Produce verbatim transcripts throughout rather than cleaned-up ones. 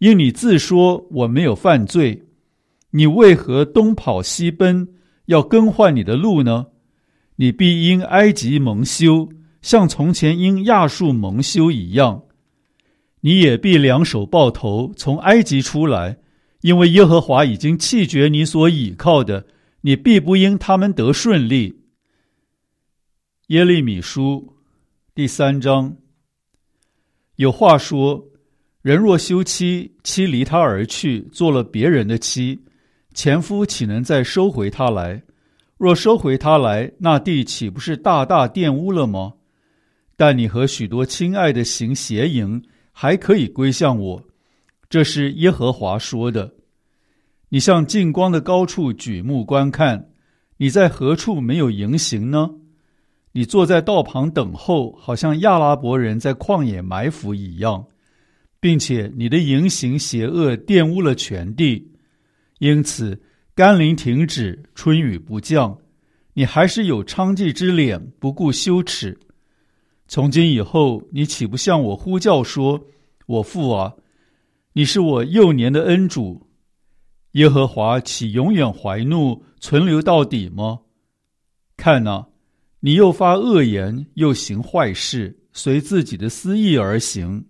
因你自说我没有犯罪，你为何东跑西奔，要更换你的路呢？你必因埃及蒙羞，像从前因亚述蒙羞一样。你也必两手抱头，从埃及出来，因为耶和华已经弃绝你所倚靠的，你必不因他们得顺利。耶利米书第三章。有话说，人若休妻，妻离他而去，做了别人的妻，前夫岂能再收回她来？若收回她来，那地岂不是大大玷污了吗？但你和许多亲爱的行邪淫，还可以归向我，这是耶和华说的。你向近光的高处举目观看，你在何处没有淫行呢？你坐在道旁等候，好像亚拉伯人在旷野埋伏一样，并且你的淫行邪恶玷污了全地，因此甘霖停止，春雨不降，你还是有娼妓之脸，不顾羞耻。从今以后，你岂不向我呼叫说，我父啊，你是我幼年的恩主，耶和华岂永远怀怒，存留到底吗？看哪，你又发恶言，又行坏事，随自己的私意而行。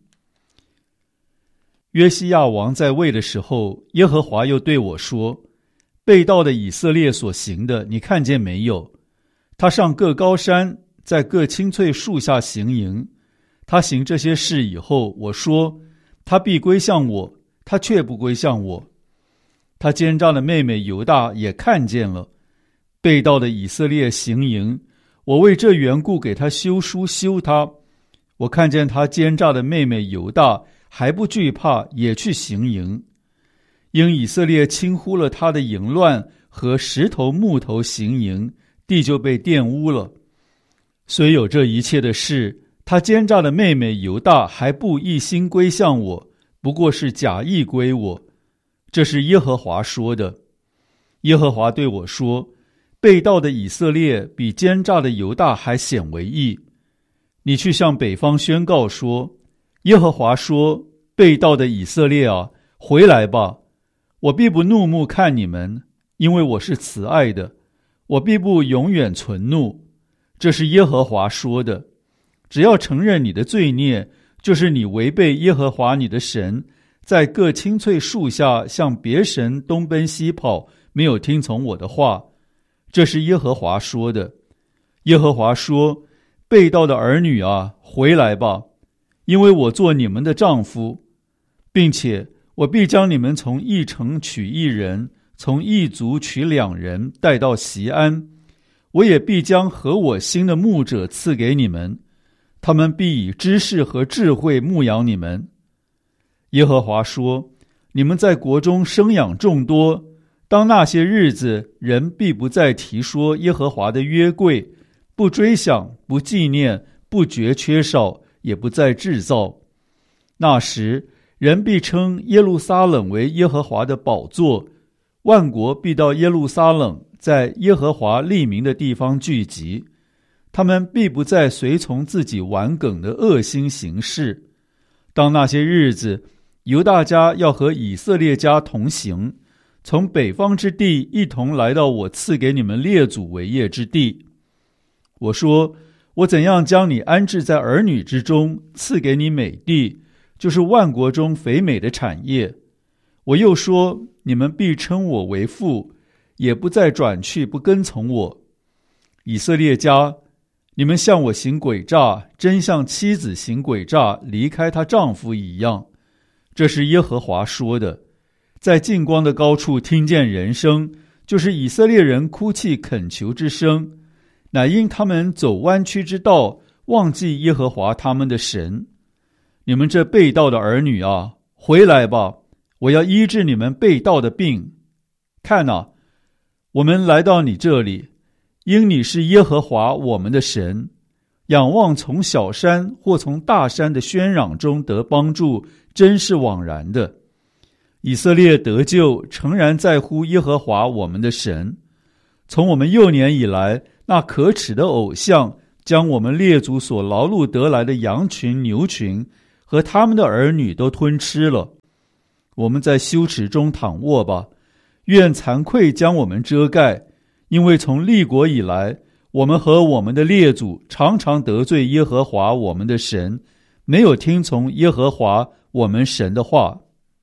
约西亚王在位的时候，耶和华又对我说，背道的以色列所行的，你看见没有？他上各高山，在各青翠树下行营。他行这些事以后，我说，他必归向我，他却不归向我。他奸诈的妹妹犹大也看见了，背道的以色列行营，我为这缘故给他修书修他。我看见他奸诈的妹妹犹大还不惧怕，也去行营。因以色列轻忽了他的淫乱和石头木头行营，地就被玷污了。虽有这一切的事，他奸诈的妹妹犹大还不一心归向我，不过是假意归我。这是耶和华说的。耶和华对我说，背道的以色列比奸诈的犹大还显为义。你去向北方宣告说，耶和华说，背道的以色列啊，回来吧，我必不怒目看你们，因为我是慈爱的，我必不永远存怒。这是耶和华说的。只要承认你的罪孽，就是你违背耶和华你的神，在各青翠树下向别神东奔西跑，没有听从我的话。这是耶和华说的。耶和华说，背道的儿女啊，回来吧，因为我做你们的丈夫，并且我必将你们从一城取一人，从一族取两人，带到锡安。我也必将合我心的牧者赐给你们，他们必以知识和智慧牧养你们。耶和华说，你们在国中生养众多，当那些日子，人必不再提说耶和华的约柜，不追想，不纪念，不觉缺少，也不再制造。那时，人必称耶路撒冷为耶和华的宝座，万国必到耶路撒冷，在耶和华立名的地方聚集。他们必不再随从自己顽梗的恶心行事。当那些日子，犹大家要和以色列家同行，从北方之地一同来到我赐给你们列祖为业之地。我说，我怎样将你安置在儿女之中，赐给你美地，就是万国中肥美的产业。我又说，你们必称我为父，也不再转去不跟从我。以色列家，你们向我行诡诈，真像妻子行诡诈，离开她丈夫一样。这是耶和华说的。在近光的高处听见人声，就是以色列人哭泣恳求之声，乃因他们走弯曲之道，忘记耶和华他们的神。你们这背道的儿女啊，回来吧，我要医治你们背道的病。看哪，我们来到你这里，因你是耶和华我们的神，仰望从小山或从大山的喧嚷中得帮助，真是枉然的。以色列得救，诚然在乎耶和华我们的神。从我们幼年以来，那可耻的偶像将我们列祖所劳碌得来的羊群牛群和他们的儿女都吞吃了。 我们在羞耻中躺卧吧，愿惭愧将我们遮盖，因为从立国以来，我们和我们的列祖常常得罪耶和华我们的神，没有听从耶和华我们神的话。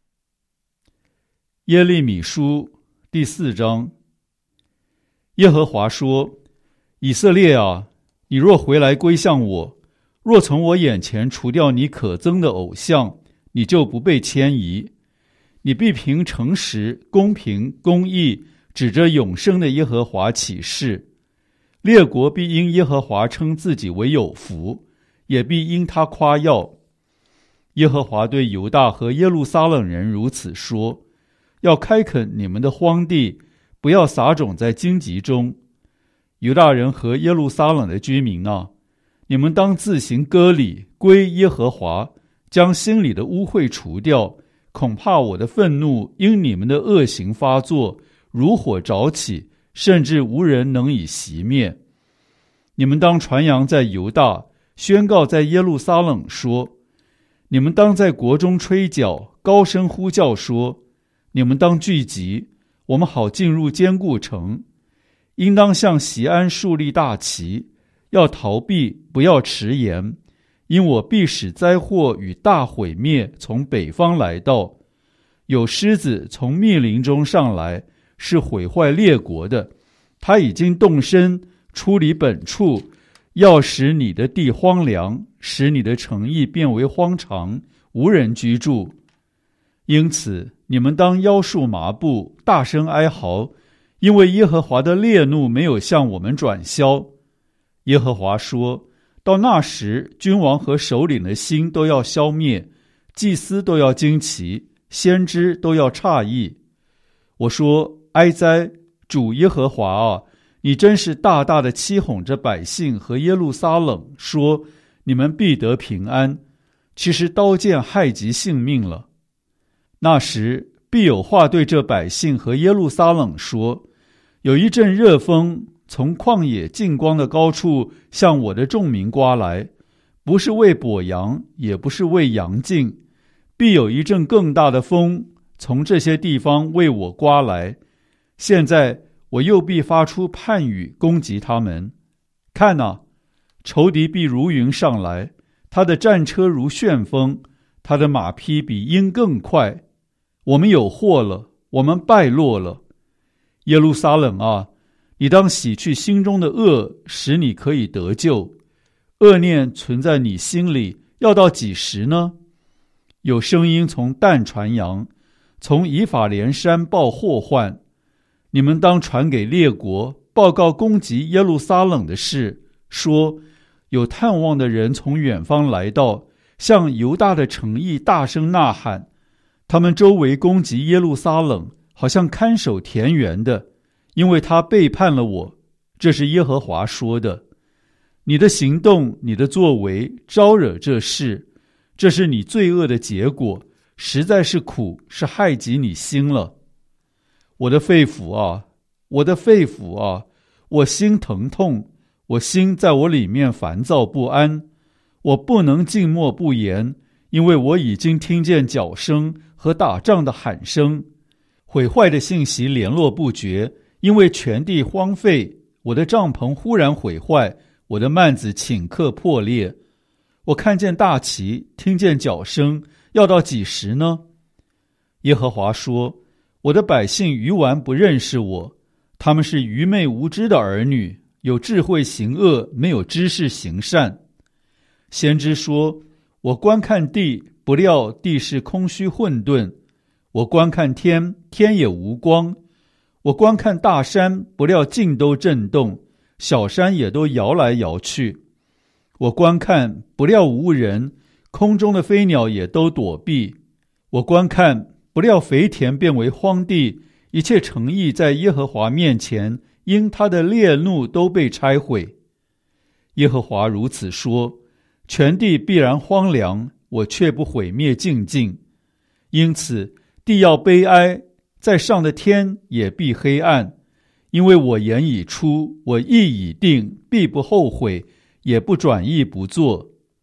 耶利米书第四章。耶和华说：以色列啊，你若回来归向我，若从我眼前除掉你可憎的偶像，你就不被迁移。你必凭诚实、公平、公义，指着永生的耶和华起誓。列国必因耶和华称自己为有福，也必因他夸耀。耶和华对犹大和耶路撒冷人如此说：要开垦你们的荒地，不要撒种在荆棘中。犹大人和耶路撒冷的居民啊，你们当自行割礼，归耶和华，将心里的污秽除掉，恐怕我的愤怒因你们的恶行发作，如火着起，甚至无人能以熄灭。你们当传扬在犹大，宣告在耶路撒冷说：你们当在国中吹角，高声呼叫说：你们当聚集，我们好进入坚固城。应当向锡安树立大旗，要逃避，不要迟延，因我必使灾祸与大毁灭从北方来到。有狮子从密林中上来，是毁坏列国的，他已经动身出离本处，要使你的地荒凉，使你的城邑变为荒场，无人居住。因此你们当腰束麻布，大声哀嚎，因为耶和华的烈怒没有向我们转消。耶和华说：到那时，君王和首领的心都要消灭，祭司都要惊奇，先知都要诧异。我说：哀哉，主耶和华啊，你真是大大的欺哄着百姓和耶路撒冷，说你们必得平安，其实刀剑害及性命了。那时必有话对这百姓和耶路撒冷说：有一阵热风从旷野近光的高处向我的众民刮来，不是为跛羊，也不是为羊尽，必有一阵更大的风从这些地方为我刮来。现在我又必发出叛语攻击他们。看哪，仇敌必如云上来，他的战车如旋风，他的马匹比鹰更快。我们有祸了，我们败落了。耶路撒冷啊，你当洗去心中的恶，使你可以得救。恶念存在你心里，要到几时呢？有声音从但传扬，从以法莲山报祸患。你们当传给列国，报告攻击耶路撒冷的事，说有探望的人从远方来到，向犹大的城邑大声呐喊。他们周围攻击耶路撒冷，好像看守田园的，因为他背叛了我。这是耶和华说的。你的行动，你的作为，招惹这事，这是你罪恶的结果，实在是苦，是害及你心了。我的肺腑啊，我的肺腑啊，我心疼痛，我心在我里面烦躁不安，我不能静默不言，因为我已经听见脚声和打仗的喊声。毁坏的信息联络不绝，因为全地荒废，我的帐篷忽然毁坏，我的幔子顷刻破裂。我看见大旗，听见脚声，要到几时呢？耶和华说：我的百姓愚顽不认识我，他们是愚昧无知的儿女，有智慧行恶，没有知识行善。先知说：我观看地，不料地是空虚混沌；我观看天，天也无光；我观看大山，不料尽都震动，小山也都摇来摇去；我观看，不料无人，空中的飞鸟也都躲避；我观看，不料肥田变为荒地，一切城邑在耶和华面前，因他的烈怒都被拆毁。耶和华如此说：全地必然荒凉，我却不毁灭尽尽。因此地要悲哀，在上的天也必黑暗，因为我言已出，我意已定，必不后悔，也不转意不做。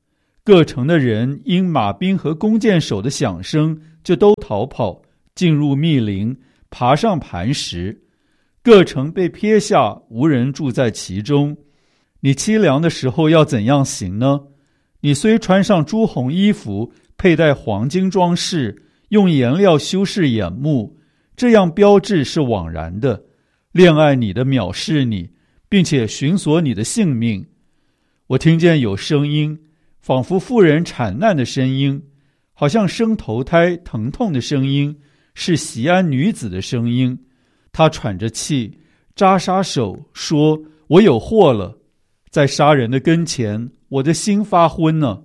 各城的人因马兵和弓箭手的响声，就都逃跑，进入密林，爬上磐石。各城被撇下，无人住在其中。你凄凉的时候要怎样行呢？你虽穿上朱红衣服，佩戴黄金装饰，用颜料修饰眼目，这样标志是枉然的。恋爱你的藐视你，并且寻索你的性命。我听见有声音，仿佛妇人产难的声音，好像生头胎疼痛的声音，是西安女子的声音。她喘着气，扎杀手，说：我有祸了，在杀人的跟前，我的心发昏呢。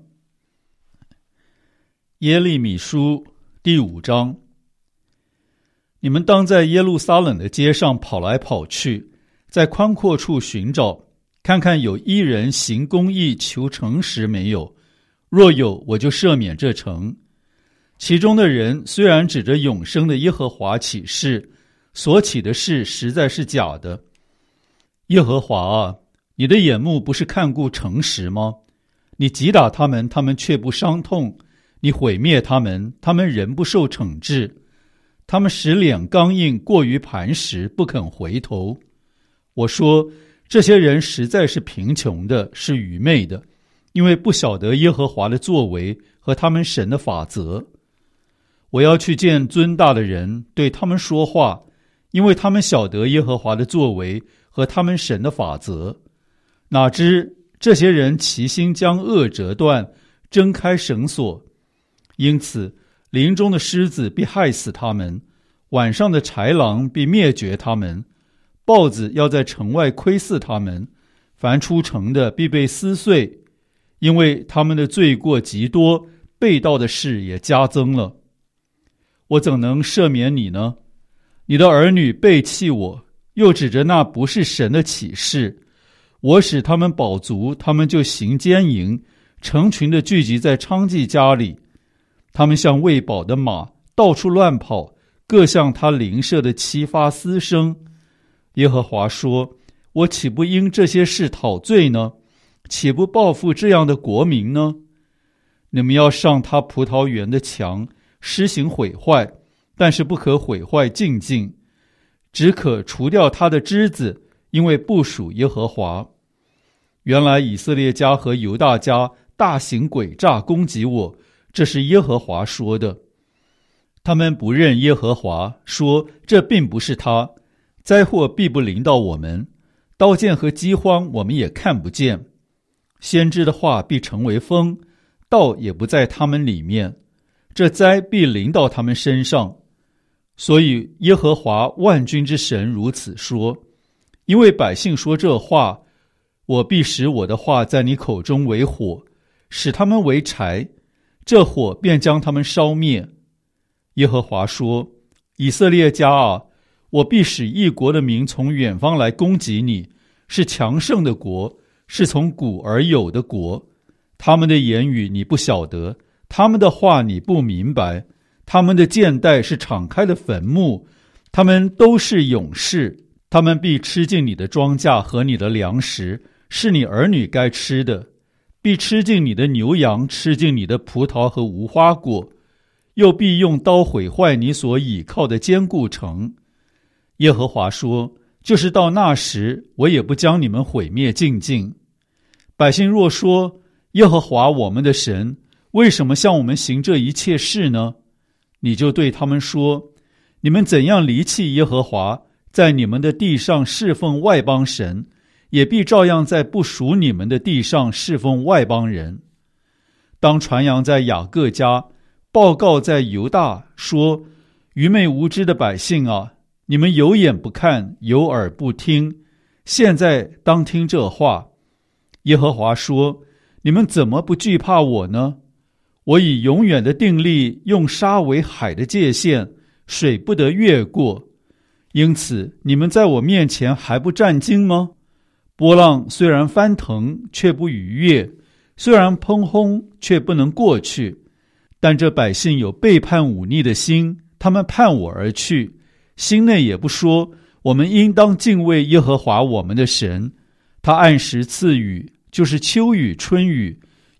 耶利米书第五章。你们当在耶路撒冷的街上跑来跑去，在宽阔处寻找，看看有一人行公义求诚实没有，若有，我就赦免这城。其中的人虽然指着永生的耶和华起誓，所起的事实在是假的。耶和华啊，你的眼目不是看顾诚实吗？你击打他们，他们却不伤痛；你毁灭他们，他们仍不受惩治。他们使脸刚硬，过于磐石，不肯回头。我说，这些人实在是贫穷的，是愚昧的，因为不晓得耶和华的作为和他们神的法则。我要去见尊大的人，对他们说话，因为他们晓得耶和华的作为和他们神的法则。哪知这些人齐心将恶折断，挣开绳索，因此林中的狮子必害死他们，晚上的豺狼必灭绝他们，豹子要在城外窥伺他们，凡出城的必被撕碎，因为他们的罪过极多，背道的事也加增了。我怎能赦免你呢？你的儿女背弃我，又指着那不是神的启示。我使他们饱足，他们就行奸淫，成群的聚集在娼妓家里。他们像喂饱的马，到处乱跑，各向他邻舍的妻发私生。耶和华说，我岂不因这些事讨罪呢？岂不报复这样的国民呢？你们要上他葡萄园的墙，施行毁坏，但是不可毁坏净境，只可除掉他的枝子，因为不属耶和华。原来以色列家和犹大家大行诡诈攻击我，这是耶和华说的。他们不认耶和华，说这并不是他，灾祸必不临到我们，刀剑和饥荒我们也看不见。先知的话必成为风，道也不在他们里面，这灾必临到他们身上。所以耶和华万军之神如此说，因为百姓说这话，我必使我的话在你口中为火，使他们为柴，这火便将他们烧灭。耶和华说，以色列家啊，我必使异国的民从远方来攻击你，是强盛的国，是从古而有的国。他们的言语你不晓得，他们的话你不明白，他们的箭袋是敞开的坟墓，他们都是勇士，他们必吃尽你的庄稼和你的粮食，是你儿女该吃的，必吃尽你的牛羊，吃尽你的葡萄和无花果，又必用刀毁坏你所倚靠的坚固城。耶和华说，就是到那时，我也不将你们毁灭尽尽。百姓若说，耶和华我们的神为什么向我们行这一切事呢？你就对他们说，你们怎样离弃耶和华，在你们的地上侍奉外邦神，也必照样在不属你们的地上侍奉外邦人。当传扬在雅各家，报告在犹大，说，愚昧无知的百姓啊，你们有眼不看，有耳不听，现在当听这话。耶和华说，你们怎么不惧怕我呢？我以永远的定例，用沙为海的界限，水不得越过。因此你们在我面前还不战惊吗？波浪虽然翻腾，却不逾越，虽然砰轰，却不能过去。但这百姓有背叛忤逆的心，他们叛我而去，心内也不说，我们应当敬畏耶和华我们的神。他按时赐雨，就是秋雨春雨，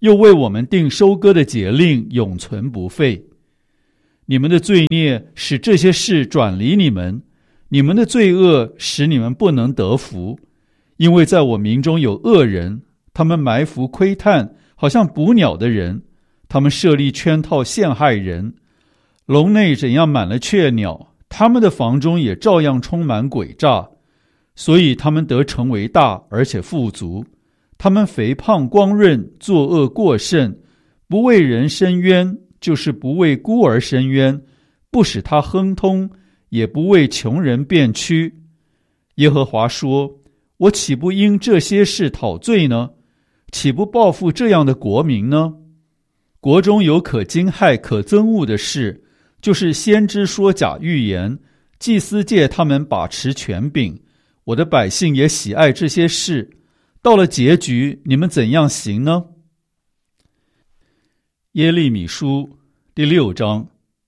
又为我们定收割的节令，永存不废。你们的罪孽使这些事转离你们，你们的罪恶使你们不能得福。因为在我民中有恶人，他们埋伏窥探，好像捕鸟的人，他们设立圈套陷害人。笼内怎样满了雀鸟，他们的房中也照样充满诡诈。所以他们得成为大，而且富足。他们肥胖光润，作恶过甚，不为人伸冤，就是不为孤儿伸冤，不使他亨通，也不为穷人辩屈。耶和华说，我岂不因这些事讨罪呢？岂不报复这样的国民呢？国中有可惊骇可憎恶的事，就是先知说假预言，祭司借他们把持权柄。我的百姓也喜爱这些事，到了结局，你们怎样行呢？耶利米书第六章。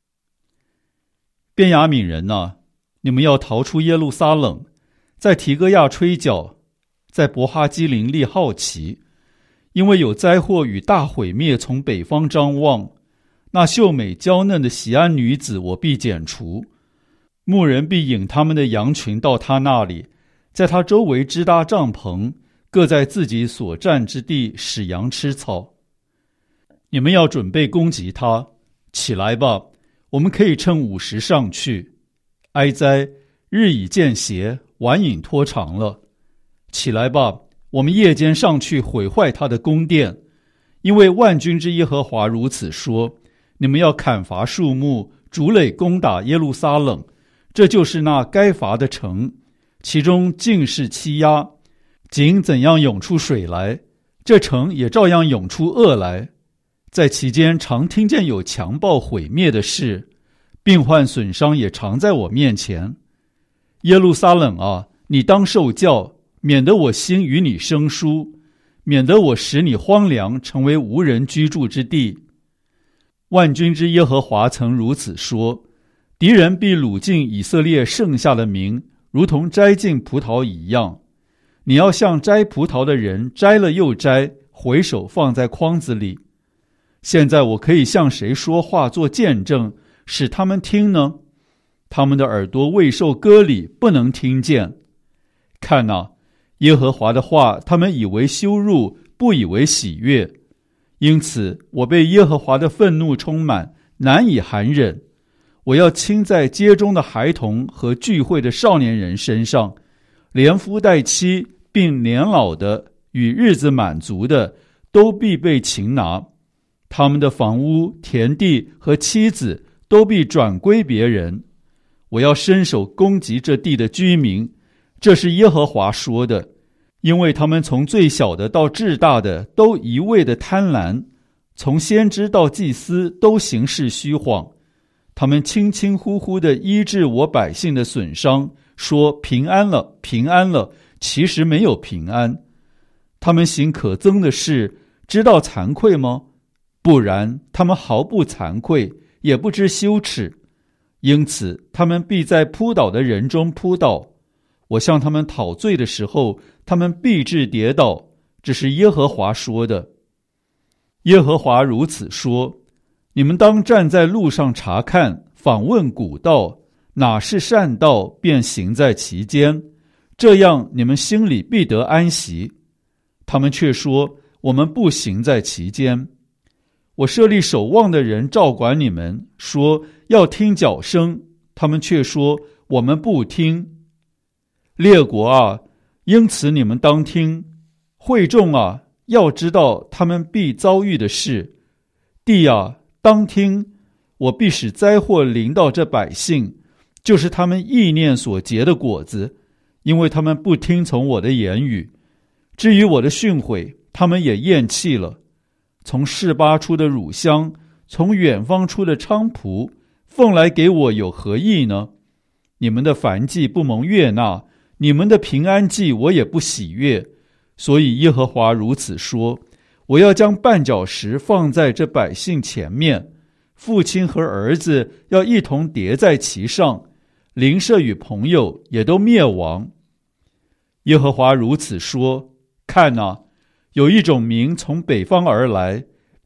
便雅悯人哪，你们要逃出耶路撒冷，在提哥亚吹角，在伯哈基林立号旗，因为有灾祸与大毁灭从北方张望。那秀美娇嫩的锡安女子我必剪除，牧人必引他们的羊群到他那里，在他周围支搭帐篷，各在自己所占之地使羊吃草。你们要准备攻击他，起来吧，我们可以趁午时上去。哀哉，日已见斜，晚影拖长了。起来吧，我们夜间上去毁坏他的宫殿，因为万军之耶和华如此说：你们要砍伐树木，竹垒攻打耶路撒冷，这就是那该伐的城，其中尽是欺压。井怎样涌出水来，这城也照样涌出恶来。在其间常听见有强暴毁灭的事，病患损伤也常在我面前。耶路撒冷啊，你当受教，免得我心与你生疏，免得我使你荒凉，成为无人居住之地。万军之耶和华曾如此说：敌人必掳尽以色列剩下的民，如同摘尽葡萄一样。你要像摘葡萄的人，摘了又摘，回手放在筐子里。现在我可以向谁说话做见证，使他们听呢？他们的耳朵未受割礼，不能听见。看哪，耶和华的话，他们以为羞辱，不以为喜悦。因此我被耶和华的愤怒充满，难以含忍。我要倾在街中的孩童和聚会的少年人身上，连夫带妻并年老的与日子满足的，都必被擒拿。他们的房屋、田地和妻子都必转归别人。我要伸手攻击这地的居民，这是耶和华说的。因为他们从最小的到至大的都一味的贪婪，从先知到祭司都行事虚晃。他们轻轻呼呼地医治我百姓的损伤，说平安了，平安了，其实没有平安。他们行可憎的事，知道惭愧吗？不然，他们毫不惭愧，也不知羞耻。因此，他们必在扑倒的人中扑倒。我向他们讨罪的时候，他们必致跌倒。这是耶和华说的。耶和华如此说：你们当站在路上查看，访问古道，哪是善道，便行在其间，这样你们心里必得安息。他们却说，我们不行在其间。我设立守望的人照管你们，说要听脚声，他们却说我们不听。列国啊，因此你们当听；会众啊，要知道他们必遭遇的事。地啊，当听，我必使灾祸临到这百姓，就是他们意念所结的果子，因为他们不听从我的言语。至于我的训诲，他们也厌弃了。从示巴出的乳香，从远方出的菖蒲，奉来给我有何益呢？你们的燔祭不蒙悦纳，你们的平安祭我也不喜悦。所以耶和华如此说：我要将绊脚石放在这百姓前面，父亲和儿子要一同叠在其上，邻舍与朋友也都灭亡。耶和华如此说：看哪，有一种民从北方而来，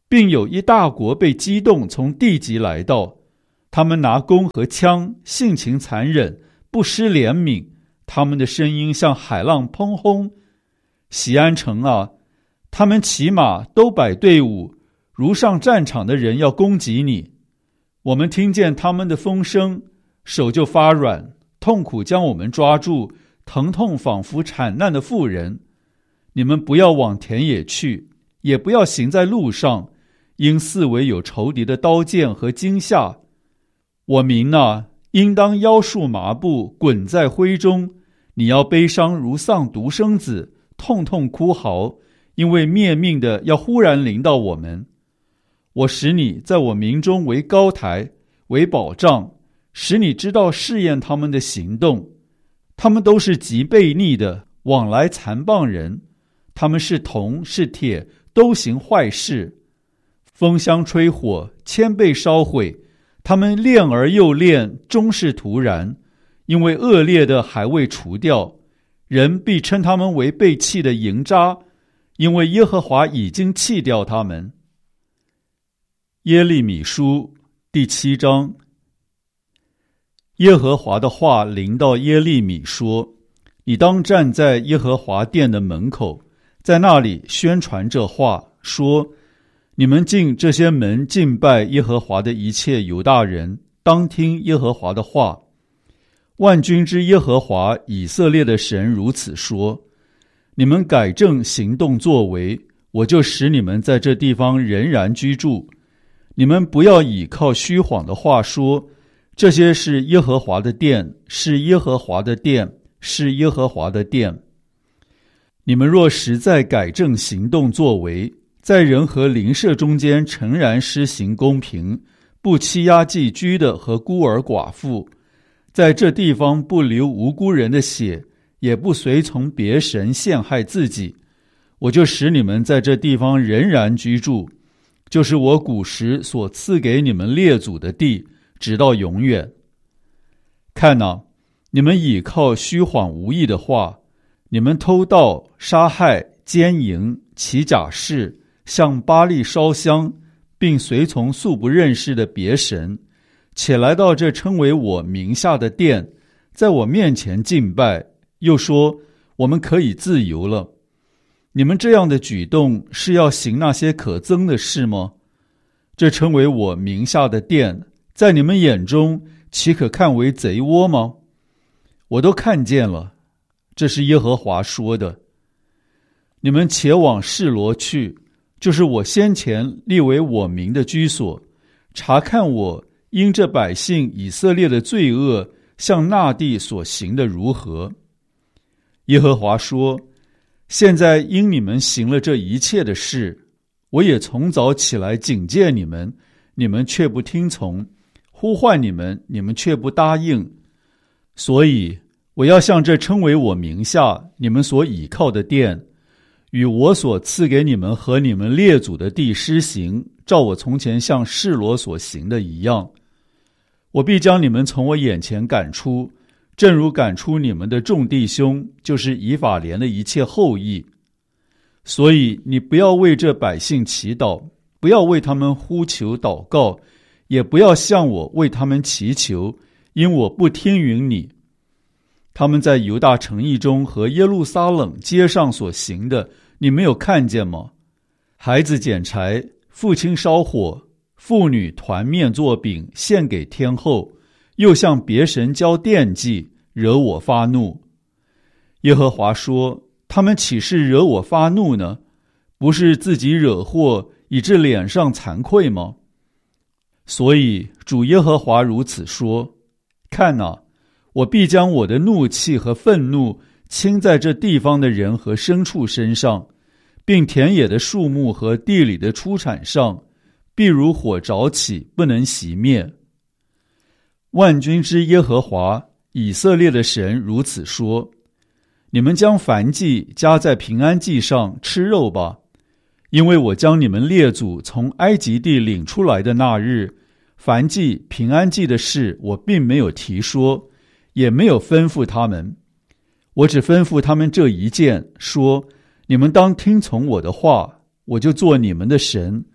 并有一大国被激动从地极来到，他们拿弓和枪，性情残忍，不失怜悯，他们的声音像海浪砰轰。锡安城啊，他们骑马都摆队伍，如上战场的人要攻击你。我们听见他们的风声，手就发软，痛苦将我们抓住，疼痛仿佛产难的妇人。你们不要往田野去，也不要行在路上，因四围有仇敌的刀剑和惊吓。我民啊，应当腰束麻布，滚在灰中。你要悲伤如丧独生子，痛痛哭嚎，因为灭命的要忽然临到我们。我使你在我民中为高台，为保障，使你知道试验他们的行动。他们都是极悖逆的，往来残谤人。他们是铜是铁，都行坏事。风箱吹火，千倍烧毁。他们炼而又炼，终是徒然，因为恶劣的还未除掉。人必称他们为被弃的营渣，因为耶和华已经弃掉他们。耶利米书第七章。耶和华的话临到耶利米说：你当站在耶和华殿的门口，在那里宣传这话，说：你们进这些门敬拜耶和华的一切犹大人，当听耶和华的话。万军之耶和华以色列的神如此说：你们改正行动作为，我就使你们在这地方仍然居住。你们不要倚靠虚谎的话说，这些是耶和华的殿，是耶和华的殿，是耶和华的殿。你们若实在改正行动作为，在人和邻舍中间诚然施行公平，不欺压寄居的和孤儿寡妇，在这地方不流无辜人的血，也不随从别神陷害自己，我就使你们在这地方仍然居住，就是我古时所赐给你们列祖的地，直到永远。看哪，你们倚靠虚谎无益的话，你们偷盗、杀害、奸淫、起假誓，向巴力烧香，并随从素不认识的别神，且来到这称为我名下的殿，在我面前敬拜，又说我们可以自由了。你们这样的举动是要行那些可憎的事吗？这称为我名下的殿，在你们眼中岂可看为贼窝吗？我都看见了，这是耶和华说的。你们且往示罗去，就是我先前立为我名的居所，查看我因这百姓以色列的罪恶向那地所行的如何。耶和华说：现在因你们行了这一切的事，我也从早起来警戒你们，你们却不听从，呼唤你们，你们却不答应。所以我要向这称为我名下你们所倚靠的殿，与我所赐给你们和你们列祖的地施行，照我从前向示罗所行的一样。我必将你们从我眼前赶出，正如赶出你们的众弟兄，就是以法莲的一切后裔。所以你不要为这百姓祈祷，不要为他们呼求祷告，也不要向我为他们祈求，因我不听允你。他们在犹大城邑中和耶路撒冷街上所行的，你没有看见吗？孩子捡柴，父亲烧火，妇女团面做饼献给天后，又向别神交奠祭，惹我发怒。耶和华说：他们岂是惹我发怒呢？不是自己惹祸，以致脸上惭愧吗？所以主耶和华如此说：看哪，我必将我的怒气和愤怒倾在这地方的人和牲畜身上，并田野的树木和地里的出产上，必如火着起，不能熄灭。万军之耶和华以色列的神如此说：你们将燔祭加在平安祭上，吃肉吧，因为我将你们列祖从埃及地领出来的那日，燔祭平安祭的事我并没有提说，也没有吩咐他们。我只吩咐他们这一件，说：你们当听从我的话，我就做你们的神，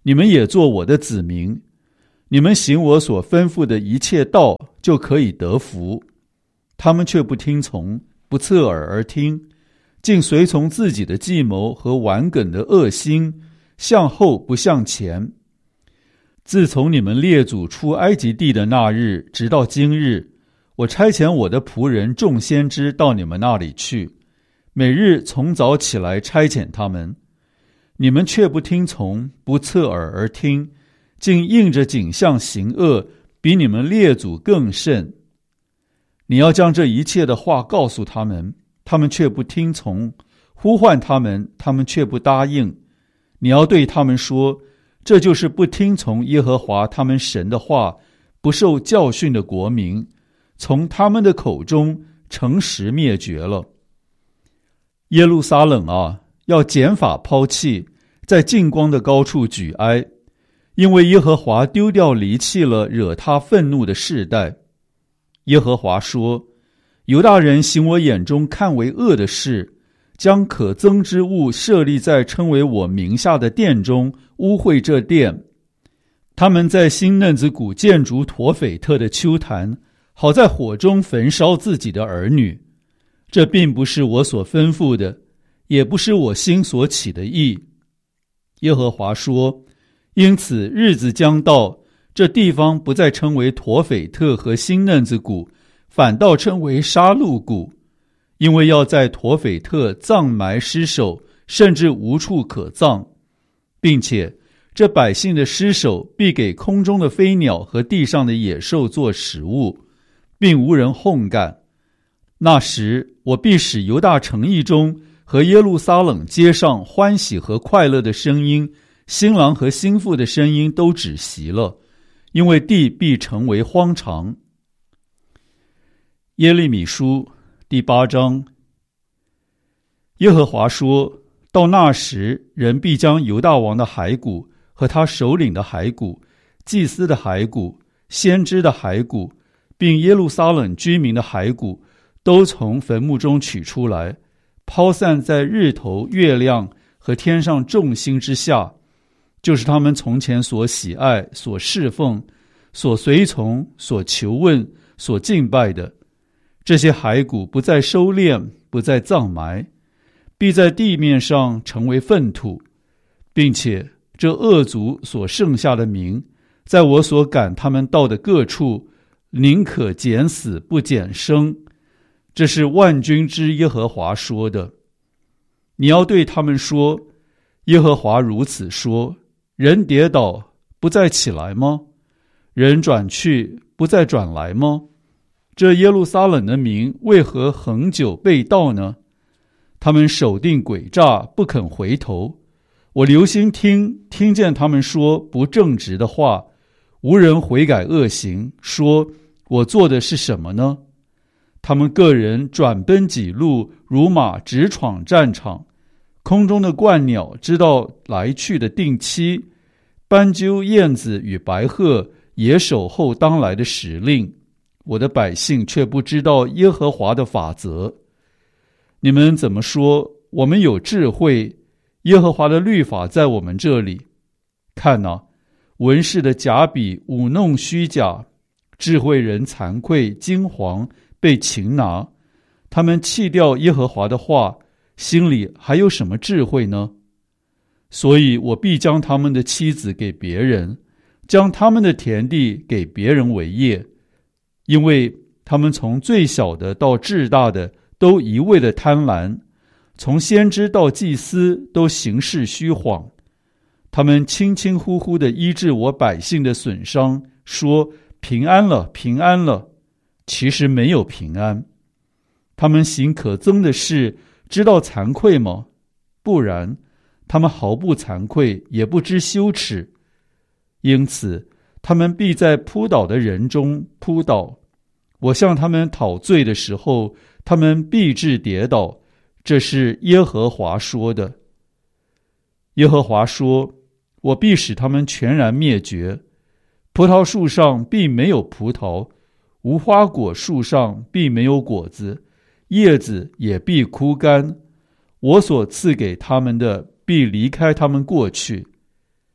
你们也做我的子民，你们行我所吩咐的一切道，就可以得福。他们却不听从，不侧耳而听，竟随从自己的计谋和顽梗的恶心，向后不向前。自从你们列祖出埃及地的那日，直到今日，我差遣我的仆人众先知到你们那里去，每日从早起来差遣他们，你们却不听从，不侧耳而听，竟应着景象行恶，比你们列祖更甚。你要将这一切的话告诉他们，他们却不听从；呼唤他们，他们却不答应。你要对他们说，这就是不听从耶和华他们神的话，不受教训的国民，从他们的口中诚实灭绝了。耶路撒冷啊，要剪发抛弃，在净光的高处举哀，因为耶和华丢掉离弃了惹他愤怒的世代。耶和华说，犹大人行我眼中看为恶的事，将可憎之物设立在称为我名下的殿中，污秽这殿。他们在新嫩子谷建筑陀斐特的丘坛，好在火中焚烧自己的儿女。这并不是我所吩咐的，也不是我心所起的意。耶和华说，因此日子将到，这地方不再称为陀斐特和新嫩子谷，反倒称为杀戮谷，因为要在陀斐特葬埋尸首，甚至无处可葬，并且这百姓的尸首必给空中的飞鸟和地上的野兽做食物，并无人烘干。那时我必使犹大城邑中和耶路撒冷街上欢喜和快乐的声音，新郎和新妇的声音都止息了，因为地必成为荒场。耶利米书第八章。耶和华说，到那时，人必将犹大王的骸骨和他首领的骸骨、祭司的骸骨、先知的骸骨，并耶路撒冷居民的骸骨，都从坟墓中取出来，抛散在日头、月亮和天上众星之下，就是他们从前所喜爱、所侍奉、所随从、所求问、所敬拜的。这些骸骨不再收敛，不再葬埋，必在地面上成为粪土，并且这恶族所剩下的民，在我所赶他们到的各处，宁可减死不减生。这是万军之耶和华说的。你要对他们说，耶和华如此说，人跌倒不再起来吗？人转去不再转来吗？这耶路撒冷的民为何恒久被盗呢？他们守定诡诈，不肯回头。我留心听，听见他们说不正直的话，无人悔改恶行，说我做的是什么呢？他们个人转奔己路，如马直闯战场。空中的鹳鸟知道来去的定期，斑鸠、燕子与白鹤也守候当来的时令。我的百姓却不知道耶和华的法则。你们怎么说，我们有智慧，耶和华的律法在我们这里？看哪，文士的假笔舞弄虚假，智慧人惭愧惊惶，被擒拿。他们弃掉耶和华的话，心里还有什么智慧呢？所以我必将他们的妻子给别人，将他们的田地给别人为业，因为他们从最小的到至大的都一味的贪婪，从先知到祭司都行事虚谎。他们轻轻呼呼地医治我百姓的损伤，说平安了，平安了，其实没有平安。他们行可憎的事，知道惭愧吗？不然，他们毫不惭愧，也不知羞耻。因此他们必在扑倒的人中扑倒。我向他们讨罪的时候，他们必致跌倒。这是耶和华说的。耶和华说，我必使他们全然灭绝。葡萄树上必没有葡萄，无花果树上必没有果子，叶子也必枯干。我所赐给他们的必离开他们过去。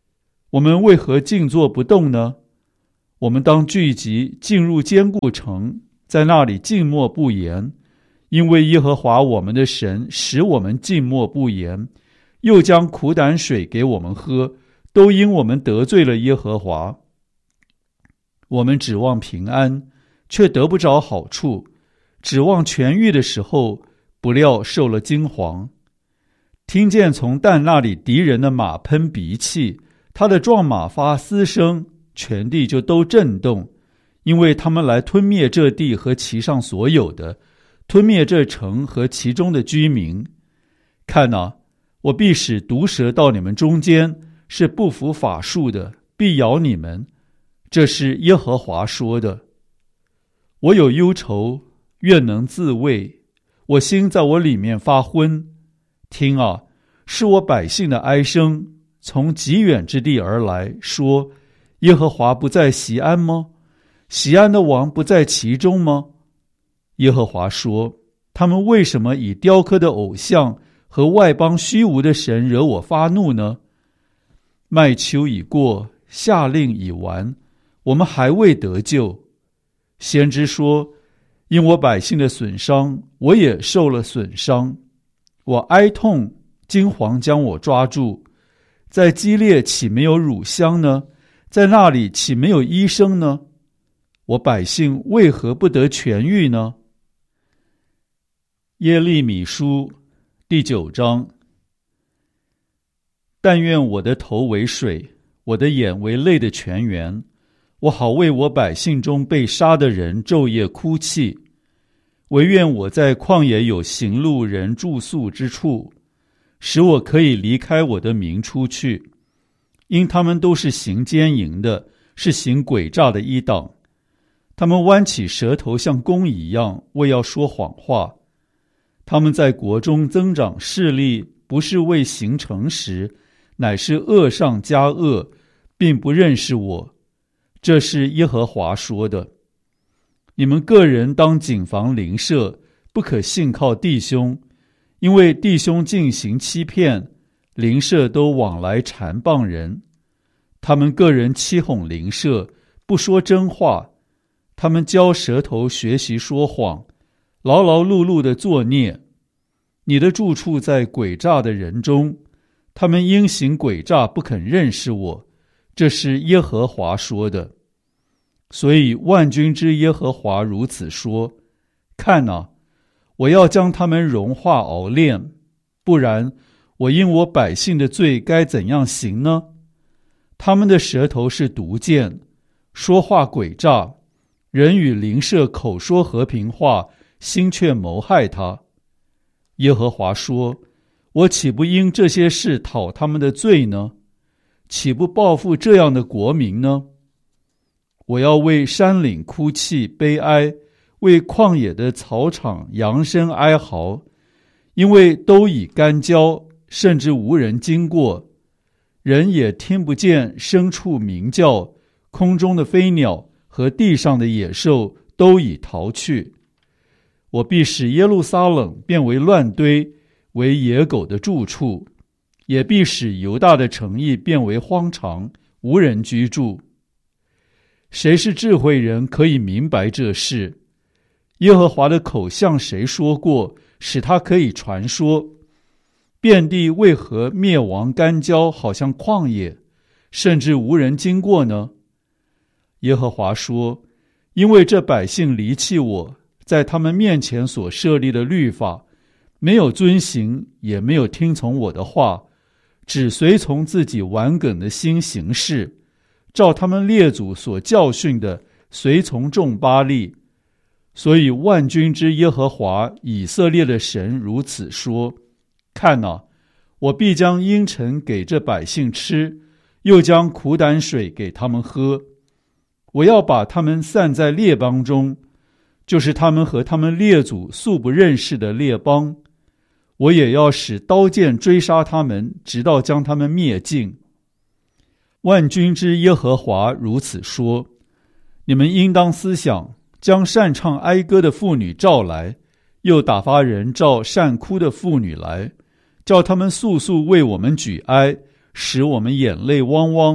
我们为何静坐不动呢？我们当聚集进入坚固城，在那里静默不言，因为耶和华我们的神使我们静默不言，又将苦胆水给我们喝，都因我们得罪了耶和华。我们指望平安，却得不着好处；指望痊愈的时候，不料受了惊惶。听见从但那里敌人的马喷鼻气，他的壮马发嘶声，全地就都震动，因为他们来吞灭这地和其上所有的，吞灭这城和其中的居民。看哪，我必使毒蛇到你们中间，是不服法术的，必咬你们。这是耶和华说的。我有忧愁，愿能自慰，我心在我里面发昏。听啊，是我百姓的哀声，从极远之地而来，说：耶和华不在锡安吗？锡安的王不在其中吗？耶和华说：他们为什么以雕刻的偶像和外邦虚无的神惹我发怒呢？麦秋已过，夏令已完，我们还未得救。先知说：因我百姓的损伤，我也受了损伤。我哀痛，惊惶将我抓住。在基列岂没有乳香呢？在那里岂没有医生呢？我百姓为何不得痊愈呢？耶利米书第九章。但愿我的头为水，我的眼为泪的泉源，我好为我百姓中被杀的人昼夜哭泣。惟愿我在旷野有行路人住宿之处，使我可以离开我的民出去。因他们都是行奸淫的，是行诡诈的一党。他们弯起舌头像弓一样，为要说谎话。他们在国中增长势力，不是为行诚实，乃是恶上加恶，并不认识我。这是耶和华说的。你们个人当谨防邻舍，不可信靠弟兄，因为弟兄进行欺骗，邻舍都往来缠谤人。他们个人欺哄邻舍，不说真话。他们教舌头学习说谎，劳劳碌碌的作孽。你的住处在诡诈的人中，他们因行诡诈不肯认识我。这是耶和华说的。所以万军之耶和华如此说：看哪，我要将他们融化熬炼，不然我因我百姓的罪该怎样行呢？他们的舌头是毒箭，说话诡诈，人与邻舍口说和平话，心却谋害他。耶和华说：我岂不因这些事讨他们的罪呢？岂不报复这样的国民呢？我要为山岭哭泣悲哀，为旷野的草场扬声哀嚎，因为都已干焦，甚至无人经过，人也听不见牲畜鸣叫，空中的飞鸟和地上的野兽都已逃去。我必使耶路撒冷变为乱堆，为野狗的住处，也必使犹大的城邑变为荒场，无人居住。谁是智慧人，可以明白这事？耶和华的口向谁说过，使他可以传说？遍地为何灭亡干焦，好像旷野，甚至无人经过呢？耶和华说：因为这百姓离弃我，在他们面前所设立的律法，没有遵行，也没有听从我的话，只随从自己顽梗的心行事，照他们列祖所教训的，随从众巴力。所以万军之耶和华以色列的神如此说：看哪，我必将阴沉给这百姓吃，又将苦胆水给他们喝。我要把他们散在列邦中，就是他们和他们列祖素不认识的列邦。我也要使刀剑追杀他们，直到将他们灭尽。万军之耶和华如此说：你们应当思想，将善唱哀歌的妇女召来，又打发人召善哭的妇女来，叫他们速速为我们举哀，使我们眼泪汪汪，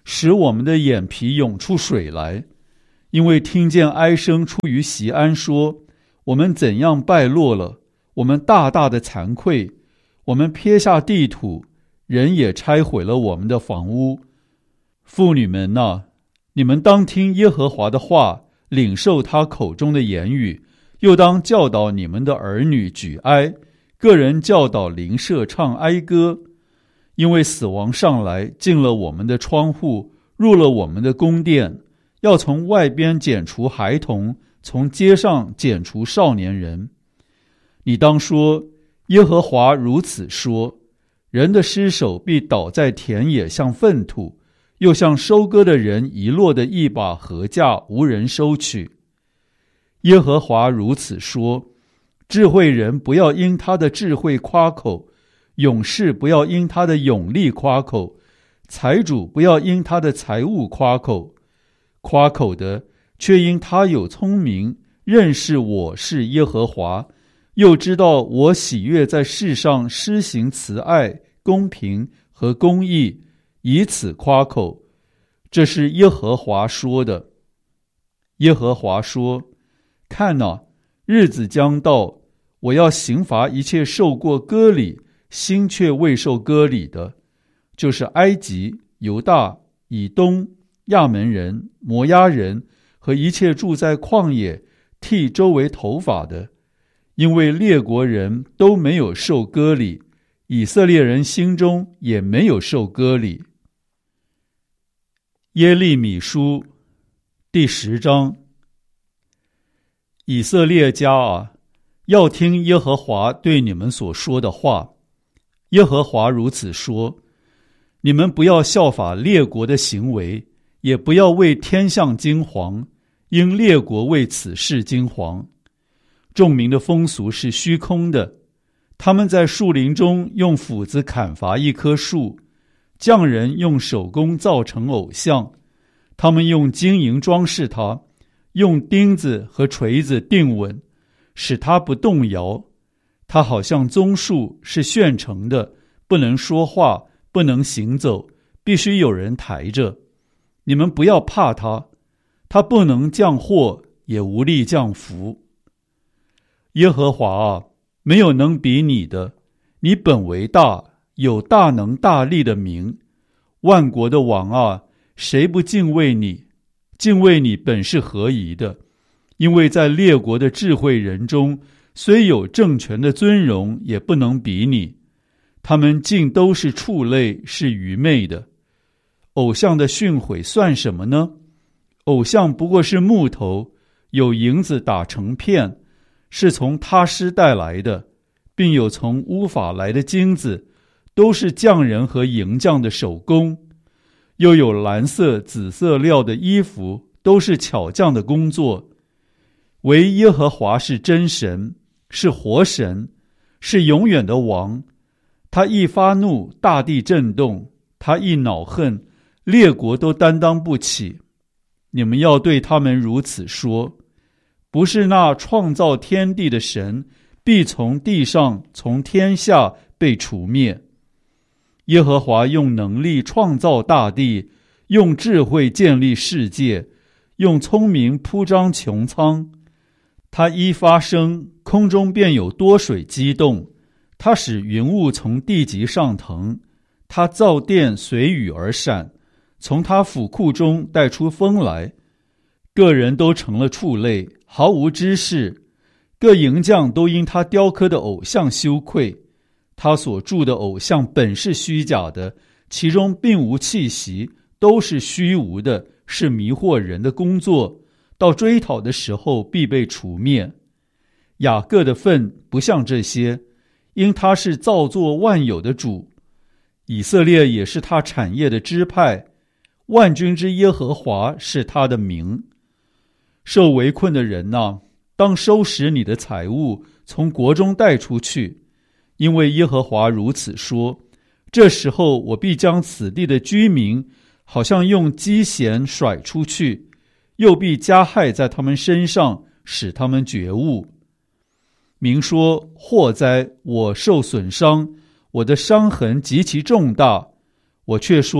使我们的眼皮涌出水来，因为听见哀声出于锡安，说：我们怎样败落了，我们大大的惭愧，我们撇下地土，人也拆毁了我们的房屋。妇女们哪，你们当听耶和华的话，领受他口中的言语，又当教导你们的儿女举哀，个人教导邻舍唱哀歌。因为死亡上来，进了我们的窗户，入了我们的宫殿，要从外边剪除孩童，从街上剪除少年人。你当说：耶和华如此说，人的尸首必倒在田野，像粪土，又像收割的人遗落的一把禾稼，无人收取。耶和华如此说，智慧人不要因他的智慧夸口，勇士不要因他的勇力夸口，财主不要因他的财物夸口。夸口的却因他有聪明，认识我是耶和华，又知道我喜悦在世上施行慈爱、公平和公义，以此夸口。这是耶和华说的。耶和华说：看哪，日子将到，我要刑罚一切受过割礼，心却未受割礼的，就是埃及、犹大、以东、亚门人、摩押人和一切住在旷野剃周围头发的，因为列国人都没有受割礼，以色列人心中也没有受割礼。耶利米书第十章。以色列家啊，要听耶和华对你们所说的话。耶和华如此说：你们不要效法列国的行为，也不要为天象惊惶，因列国为此事惊惶。众民的风俗是虚空的，他们在树林中用斧子砍伐一棵树，匠人用手工造成偶像，他们用金银装饰它，用钉子和锤子钉稳，使它不动摇。它好像棕树，是现成的，不能说话，不能行走，必须有人抬着。你们不要怕它，它不能降祸，也无力降福。耶和华啊，没有能比你的，你本为大，有大能大力的名。万国的王啊，谁不敬畏你？敬畏你本是合宜的，因为在列国的智慧人中，虽有政权的尊荣，也不能比你。他们尽都是畜类，是愚昧的。偶像的训诲算什么呢？偶像不过是木头，有银子打成片，是从他施带来的，并有从乌法来的金子，都是匠人和银匠的手工。又有蓝色、紫色料的衣服，都是巧匠的工作。唯耶和华是真神，是活神，是永远的王。他一发怒，大地震动；他一恼恨，列国都担当不起。你们要对他们如此说：不是那创造天地的神，必从地上、从天下被除灭。耶和华用能力创造大地，用智慧建立世界，用聪明铺张穹苍。他一发声，空中便有多水激动；他使云雾从地极上腾；他造电随雨而闪，从他府库中带出风来。个人都成了畜类，毫无知识；各营匠都因他雕刻的偶像羞愧。他所铸的偶像本是虚假的，其中并无气息，都是虚无的，是迷惑人的工作。到追讨的时候，必被除灭。雅各的份不像这些，因他是造作万有的主。以色列也是他产业的支派，万军之耶和华是他的名。受围困的人哪，当收拾你的财物，从国中带出去。因为耶和华如此说：这时候我必将此地的居民，好像用机弦甩出去，又必加害在他们身上，使他们觉悟。民说：祸哉，我受损伤，我的伤痕极其重大。我却说：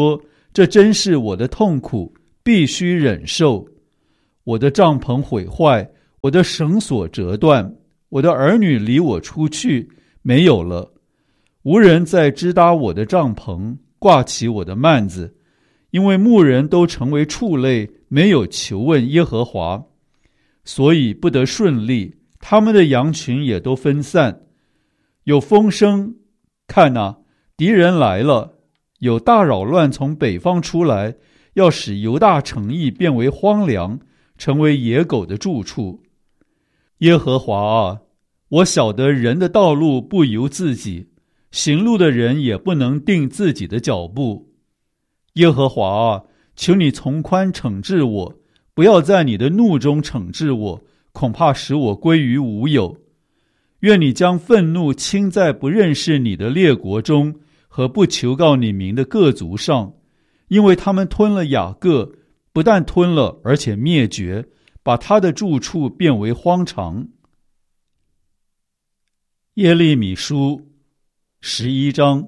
这真是我的痛苦，必须忍受。我的帐篷毁坏，我的绳索折断，我的儿女离我出去，没有了。无人再支搭我的帐篷，挂起我的幔子，因为牧人都成为畜类，没有求问耶和华，所以不得顺利，他们的羊群也都分散。有风声，看哪，敌人来了，有大扰乱从北方出来，要使犹大城邑变为荒凉，成为野狗的住处。耶和华啊，我晓得人的道路不由自己，行路的人也不能定自己的脚步。耶和华啊，求你从宽惩治我，不要在你的怒中惩治我，恐怕使我归于无有。愿你将愤怒倾在不认识你的列国中和不求告你名的各族上，因为他们吞了雅各，不但吞了，而且灭绝，把他的住处变为荒场。耶利米书十一章。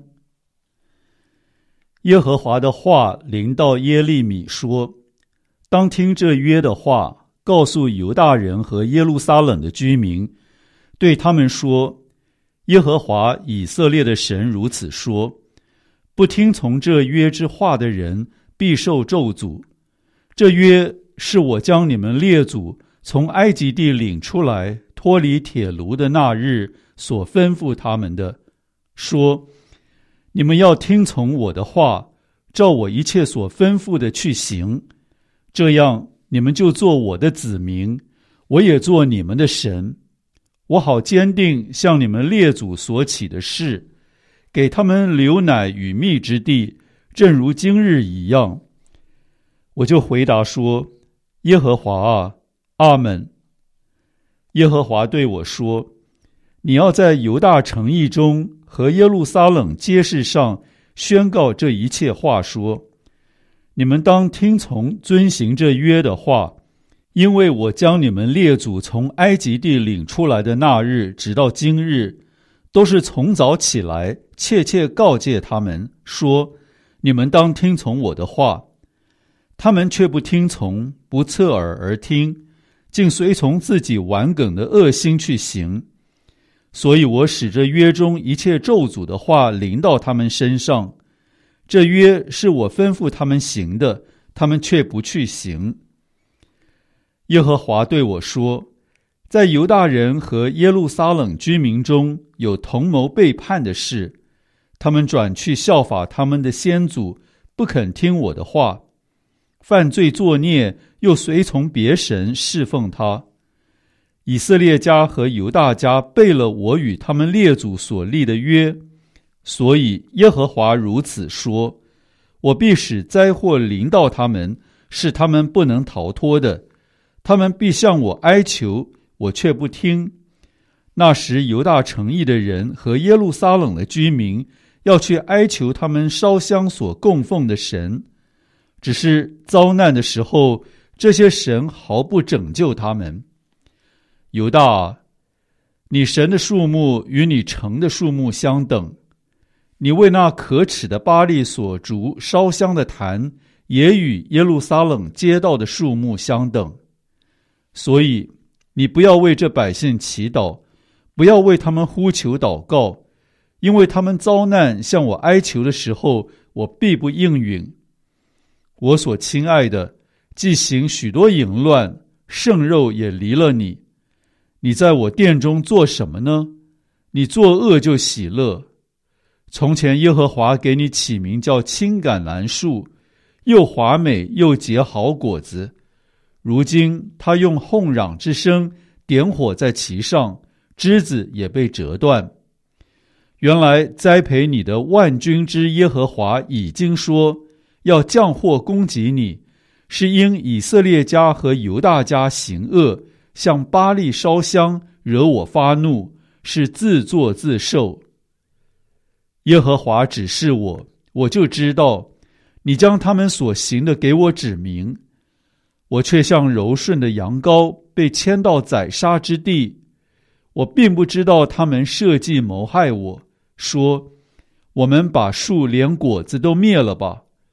耶和华的话临到耶利米说：当听这约的话，告诉犹大人和耶路撒冷的居民，对他们说：耶和华以色列的神如此说，不听从这约之话的人必受咒诅。这约是我将你们列祖从埃及地领出来，脱离铁炉的那日所吩咐他们的，说：你们要听从我的话，照我一切所吩咐的去行，这样你们就做我的子民，我也做你们的神。我好坚定向你们列祖所起的事，给他们流奶与蜜之地，正如今日一样。我就回答说：耶和华啊，阿们。耶和华对我说：你要在犹大城邑中和耶路撒冷街市上宣告这一切话，说：你们当听从遵行这约的话，因为我将你们列祖从埃及地领出来的那日直到今日，都是从早起来切切告诫他们说：你们当听从我的话。他们却不听从，不侧耳而听，竟随从自己顽梗的恶心去行。所以我使这约中一切咒诅的话临到他们身上。这约是我吩咐他们行的，他们却不去行。耶和华对我说：在犹大人和耶路撒冷居民中有同谋背叛的事，他们转去效法他们的先祖，不肯听我的话，犯罪作孽，又随从别神侍奉他。以色列家和犹大家背了我与他们列祖所立的约，所以耶和华如此说：我必使灾祸临到他们，是他们不能逃脱的。他们必向我哀求，我却不听。那时犹大城邑的人和耶路撒冷的居民要去哀求他们烧香所供奉的神，只是遭难的时候，这些神毫不拯救他们。犹大，你神的数目与你城的数目相等，你为那可耻的巴力所筑烧香的坛，也与耶路撒冷街道的数目相等。所以你不要为这百姓祈祷，不要为他们呼求祷告，因为他们遭难向我哀求的时候，我必不应允。我所亲爱的，既行许多淫乱，圣肉也离了你。你在我殿中做什么呢？你作恶就喜乐。从前耶和华给你起名叫青橄榄树，又华美又结好果子。如今他用哄嚷之声点火在其上，枝子也被折断。原来栽培你的万军之耶和华已经说，要降祸攻击你，是因以色列家和犹大家行恶，向巴力烧香，惹我发怒，是自作自受。耶和华指示我，我就知道，你将他们所行的给我指明。我却像柔顺的羊羔，被牵到宰杀之地。我并不知道他们设计谋害我，说：我们把树连果子都灭了吧。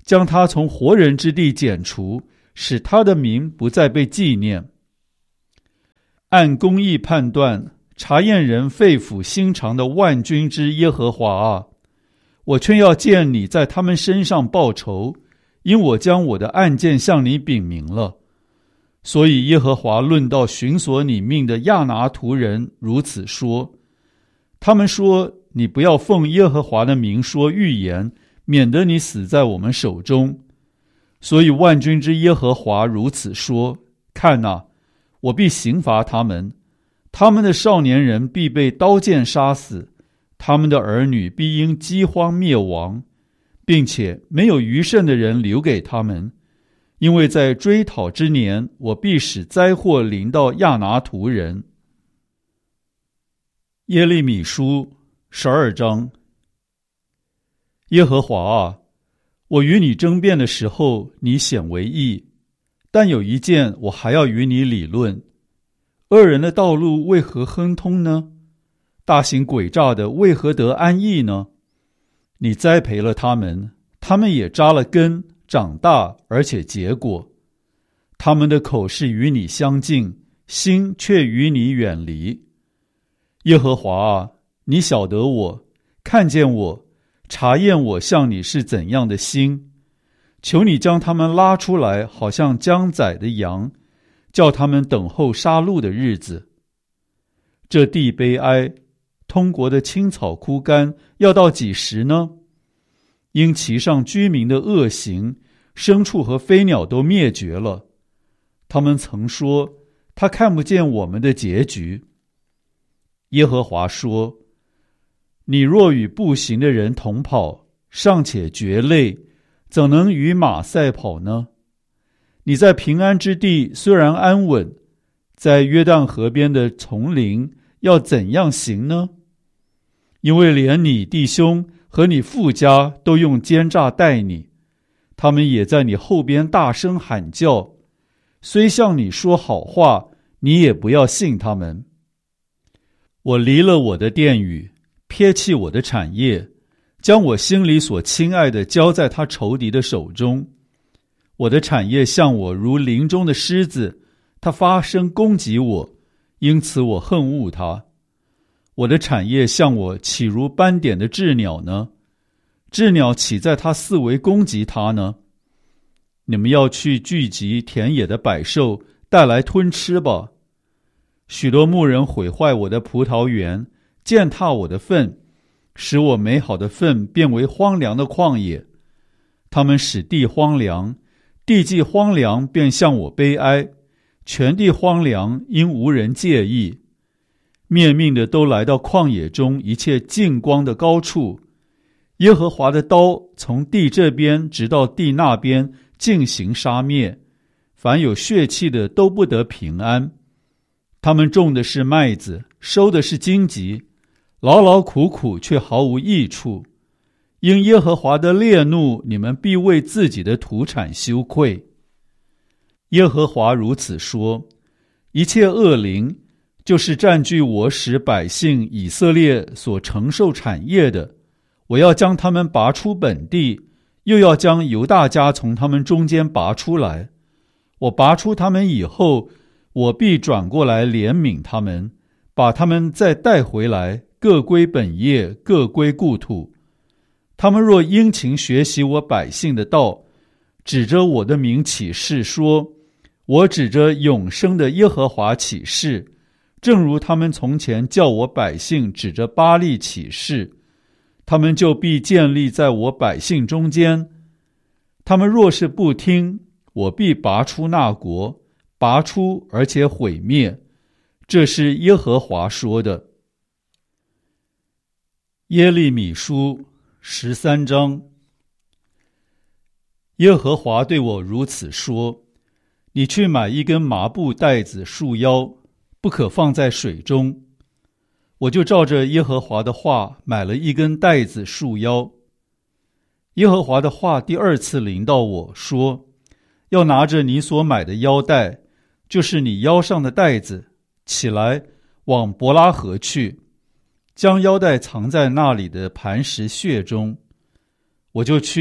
将他从活人之地剪除，使他的名不再被纪念。按公义判断，查验人肺腑心肠的万军之耶和华啊，我却要见你在他们身上报仇，因我将我的案件向你禀明了。所以耶和华论到寻索你命的亚拿图人如此说，他们说，你不要奉耶和华的名说预言，免得你死在我们手中。所以万军之耶和华如此说，看哪，我必刑罚他们，他们的少年人必被刀剑杀死，他们的儿女必因饥荒灭亡，并且没有余剩的人留给他们。因为在追讨之年，我必使灾祸临到亚拿图人。耶利米书十二章。耶和华啊，我与你争辩的时候，你显为义，但有一件我还要与你理论：恶人的道路为何亨通呢？大行诡诈的为何得安逸呢？你栽培了他们，他们也扎了根，长大而且结果。他们的口是与你相近，心却与你远离。耶和华啊，你晓得我，看见我，查验我向你是怎样的心。求你将他们拉出来，好像将宰的羊，叫他们等候杀戮的日子。这地悲哀，通国的青草枯干，要到几时呢？因其上居民的恶行，牲畜和飞鸟都灭绝了。他们曾说，他看不见我们的结局。耶和华说，你若与步行的人同跑，尚且觉累，怎能与马赛跑呢？你在平安之地虽然安稳，在约旦河边的丛林要怎样行呢？因为连你弟兄和你父家都用奸诈待你，他们也在你后边大声喊叫，虽向你说好话，你也不要信他们。我离了我的殿宇，撇弃我的产业，将我心里所亲爱的交在他仇敌的手中。我的产业向我如林中的狮子，他发声攻击我，因此我恨恶他。我的产业向我岂如斑点的鸷鸟呢？鸷鸟岂在他四围攻击他呢？你们要去聚集田野的百兽，带来吞吃吧。许多牧人毁坏我的葡萄园，践踏我的粪，使我美好的粪变为荒凉的旷野。他们使地荒凉，地既荒凉，便向我悲哀，全地荒凉，因无人介意。灭命的都来到旷野中一切净光的高处，耶和华的刀从地这边直到地那边进行杀灭，凡有血气的都不得平安。他们种的是麦子，收的是荆棘，劳劳苦苦却毫无益处。因耶和华的烈怒，你们必为自己的土产羞愧。耶和华如此说，一切恶灵，就是占据我使百姓以色列所承受产业的，我要将他们拔出本地，又要将犹大家从他们中间拔出来。我拔出他们以后，我必转过来怜悯他们，把他们再带回来，各归本业，各归故土。他们若殷勤学习我百姓的道，指着我的名起誓说，我指着永生的耶和华起誓，正如他们从前叫我百姓指着巴力起誓，他们就必建立在我百姓中间。他们若是不听，我必拔出那国，拔出而且毁灭。这是耶和华说的。耶利米书十三章。耶和华对我如此说，你去买一根麻布带子束腰，不可放在水中。我就照着耶和华的话买了一根带子束腰。耶和华的话第二次临到我说，要拿着你所买的腰带，就是你腰上的带子，起来往伯拉河去，将腰带藏在那里的磐石穴中。我就去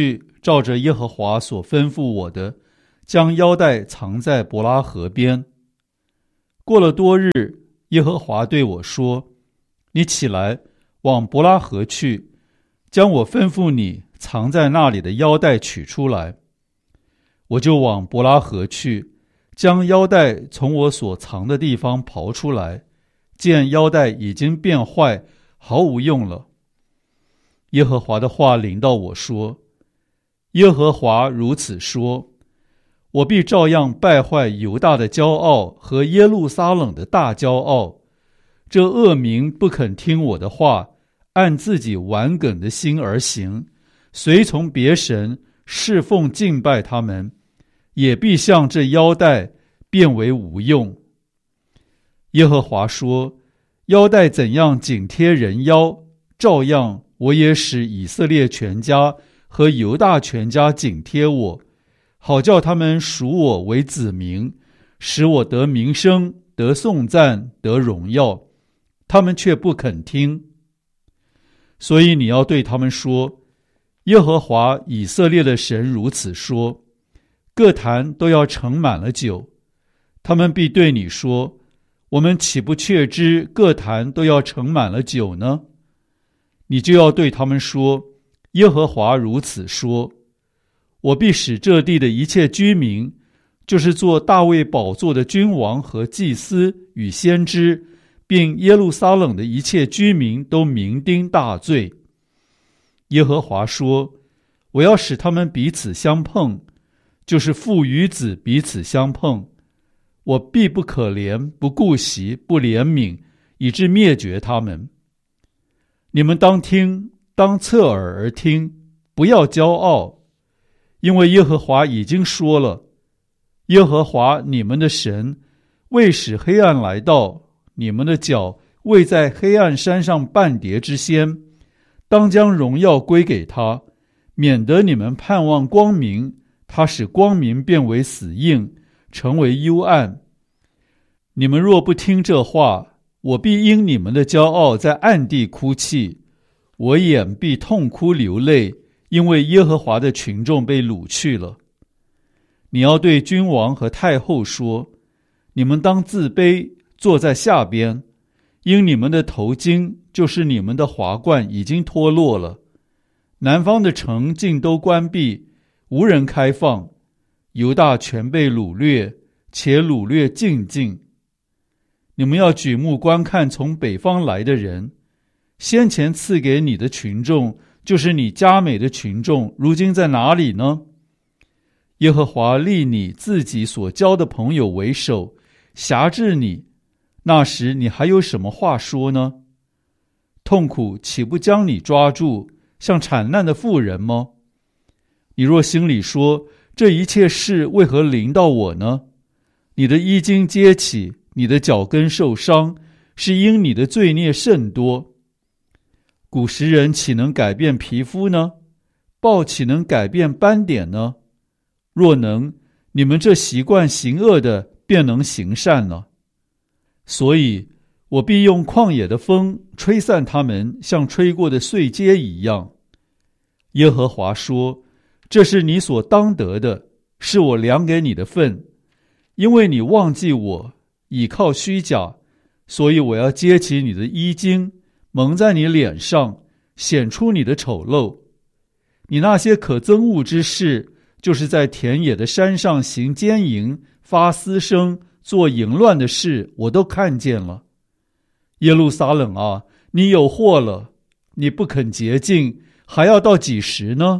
照着耶和华所吩咐我的，将腰带藏在伯拉河边。过了多日，耶和华对我说：你起来，往伯拉河去，将我吩咐你藏在那里的腰带取出来。我就往伯拉河去，将腰带从我所藏的地方刨出来，见腰带已经变坏，毫无用了。耶和华的话临到我说：耶和华如此说，我必照样败坏犹大的骄傲和耶路撒冷的大骄傲。这恶民不肯听我的话，按自己顽梗的心而行，随从别神，侍奉敬拜他们，也必像这腰带变为无用。耶和华说：腰带怎样紧贴人腰，照样我也使以色列全家和犹大全家紧贴我，好叫他们属我为子民，使我得名声，得颂赞，得荣耀。他们却不肯听。所以你要对他们说：耶和华以色列的神如此说，各坛都要盛满了酒。他们必对你说：我们岂不确知各坛都要盛满了酒呢？你就要对他们说：耶和华如此说，我必使这地的一切居民，就是做大卫宝座的君王和祭司与先知，并耶路撒冷的一切居民都酩酊大醉。耶和华说：我要使他们彼此相碰，就是父与子彼此相碰。我必不可怜，不顾惜，不怜悯，以致灭绝他们。你们当听，当侧耳而听，不要骄傲，因为耶和华已经说了，耶和华你们的神未使黑暗来到，你们的脚未在黑暗山上半跌之先，当将荣耀归给他，免得你们盼望光明，他使光明变为死印，成为幽暗。你们若不听这话，我必因你们的骄傲在暗地哭泣，我眼必痛哭流泪，因为耶和华的群众被掳去了。你要对君王和太后说：你们当自卑，坐在下边，因你们的头巾，就是你们的华冠已经脱落了。南方的城尽都关闭，无人开放，犹大全被掳掠，且掳掠尽尽。你们要举目观看从北方来的人，先前赐给你的群众，就是你佳美的群众，如今在哪里呢？耶和华立你自己所交的朋友为首，辖制你，那时你还有什么话说呢？痛苦岂不将你抓住，像产难的妇人吗？你若心里说，这一切事为何临到我呢？你的衣襟揭起，你的脚跟受伤，是因你的罪孽甚多。古时人岂能改变皮肤呢？豹岂能改变斑点呢？若能，你们这习惯行恶的便能行善了。所以我必用旷野的风吹散他们，像吹过的碎秸一样。耶和华说：这是你所当得的，是我量给你的份。因为你忘记我，倚靠虚假，所以我要揭起你的衣襟，蒙在你脸上，显出你的丑陋。你那些可憎恶之事，就是在田野的山上行奸淫，发私声，做淫乱的事，我都看见了。耶路撒冷啊，你有祸了，你不肯洁净，还要到几时呢？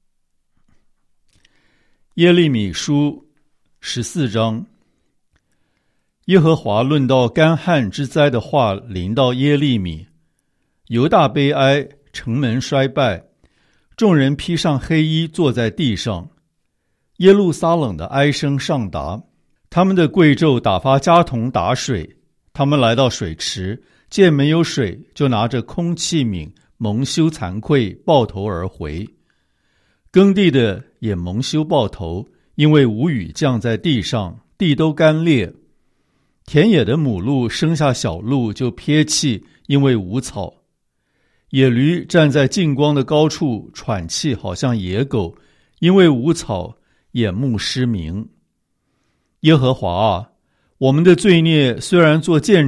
耶利米书十四章。耶和华论到干旱之灾的话临到耶利米。犹大悲哀，城门衰败，众人披上黑衣坐在地上。耶路撒冷的哀声上达，他们的贵胄打发家童打水，他们来到水池，见没有水，就拿着空器皿，蒙羞惭愧，抱头而回。耕地的也蒙羞抱头，因为无雨降在地上，地都干裂。田野的母鹿生下小鹿就撇弃，因为无草。野驴站在近光的高处喘气，好像野狗， 因为无草，眼目失明。耶和华啊，我们的罪孽虽然作见